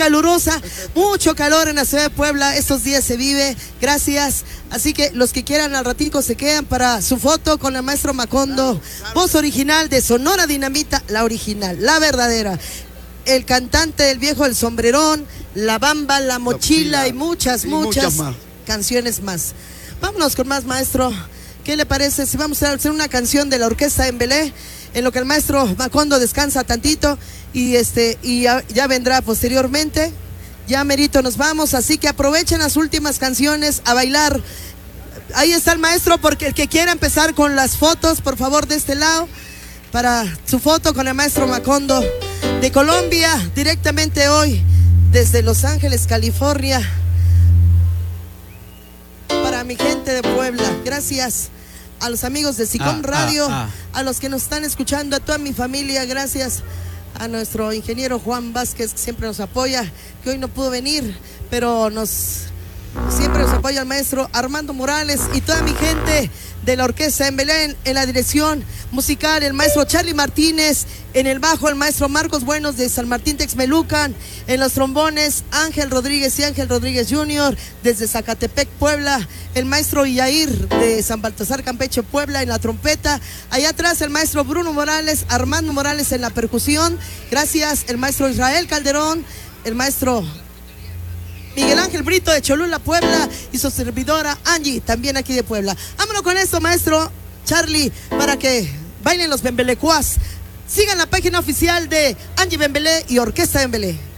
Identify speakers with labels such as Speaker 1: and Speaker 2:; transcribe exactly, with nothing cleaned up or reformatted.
Speaker 1: calurosa, mucho calor en la ciudad de Puebla, estos días se vive, gracias. Así que los que quieran al ratico se quedan para su foto con el maestro Macondo, voz original de Sonora Dinamita, la original, la verdadera. El cantante del viejo El Sombrerón, La Bamba, La Mochila, la mochila y muchas, y muchas, muchas más. canciones más. Vámonos con más, maestro. ¿Qué le parece si vamos a hacer una canción de la orquesta Embelé, en lo que el maestro Macondo descansa tantito y este y ya, ya vendrá posteriormente? Ya merito nos vamos, así que aprovechen las últimas canciones a bailar. Ahí está el maestro, porque el que quiera empezar con las fotos, por favor, de este lado, para su foto con el maestro Macondo de Colombia, directamente hoy desde Los Ángeles, California, para mi gente de Puebla. Gracias a los amigos de Sicom
Speaker 2: ah,
Speaker 1: Radio,
Speaker 2: ah, ah.
Speaker 1: a los que nos están escuchando, a toda mi familia. Gracias a nuestro ingeniero Juan Vázquez, que siempre nos apoya, que hoy no pudo venir, pero nos siempre nos apoya el maestro Armando Morales y toda mi gente de la orquesta en Belén, en la dirección musical el maestro Charlie Martínez, en el bajo el maestro Marcos Buenos de San Martín Texmelucan, en los trombones Ángel Rodríguez y Ángel Rodríguez junior desde Zacatepec, Puebla, el maestro Yair de San Baltasar, Campeche, Puebla, en la trompeta, allá atrás el maestro Bruno Morales, Armando Morales en la percusión, gracias el maestro Israel Calderón, el maestro Miguel Ángel Brito de Cholula, Puebla, y su servidora Angie, también aquí de Puebla. Vámonos con esto, maestro Charlie, para que bailen los bembelecuas. Sigan la página oficial de Angie Bembelé y Orquesta Bembelé.